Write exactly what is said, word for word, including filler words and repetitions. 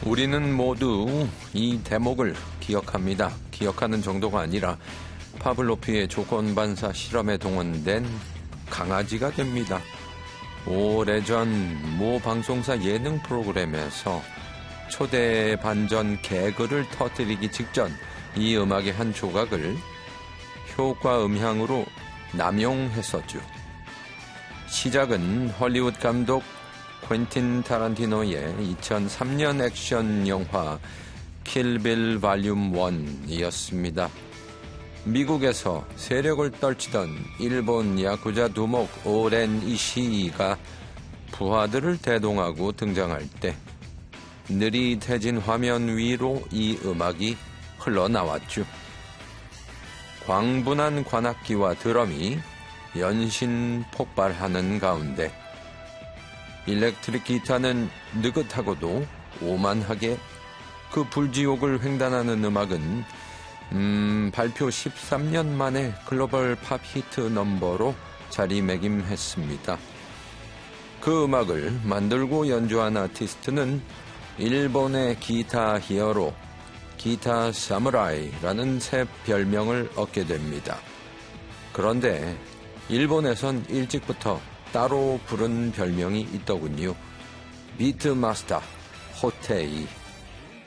우리는 모두 이 대목을 기억합니다. 기억하는 정도가 아니라 파블로프의 조건반사 실험에 동원된 강아지가 됩니다. 오래전 모 방송사 예능 프로그램에서 초대 반전 개그를 터뜨리기 직전 이 음악의 한 조각을 효과 음향으로 남용했었죠. 시작은 헐리우드 감독 퀸틴 타란티노의 이천삼 년 액션 영화 킬빌 발륨 원이었습니다. 미국에서 세력을 떨치던 일본 야쿠자 두목 오렌 이시이가 부하들을 대동하고 등장할 때 느릿해진 화면 위로 이 음악이 흘러나왔죠. 광분한 관악기와 드럼이 연신 폭발하는 가운데 일렉트릭 기타는 느긋하고도 오만하게 그 불지옥을 횡단하는 음악은 음, 발표 십삼 년 만에 글로벌 팝 히트 넘버로 자리매김했습니다. 그 음악을 만들고 연주한 아티스트는 일본의 기타 히어로, 기타 사무라이라는 새 별명을 얻게 됩니다. 그런데 일본에선 일찍부터 따로 부른 별명이 있더군요. 비트 마스터 호테이.